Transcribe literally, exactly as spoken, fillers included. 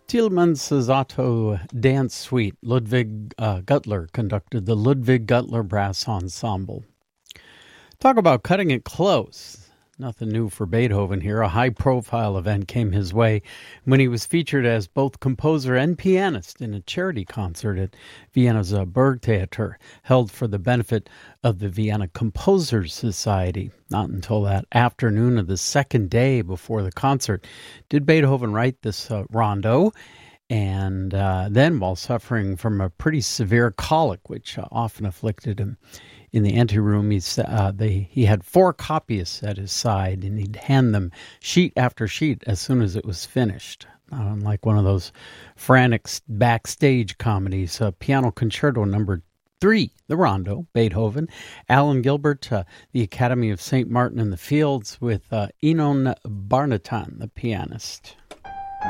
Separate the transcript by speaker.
Speaker 1: Thielemann Otto Dance Suite. Ludwig uh, Gutler conducted the Ludwig Gutler Brass Ensemble. Talk about cutting it close. Nothing new for Beethoven here. A high-profile event came his way when he was featured as both composer and pianist in a charity concert at Vienna's uh, Burgtheater, held for the benefit of the Vienna Composers Society. Not until that afternoon of the second day before the concert did Beethoven write this uh, rondo, and uh, then while suffering from a pretty severe colic, which uh, often afflicted him. In the anteroom, he, uh, they, he had four copyists at his side, and he'd hand them sheet after sheet as soon as it was finished. Not unlike one of those frantic backstage comedies. Uh, Piano Concerto number three, the Rondo, Beethoven. Alan Gilbert, uh, the Academy of Saint Martin in the Fields, with uh, Enon Barnatan, the pianist.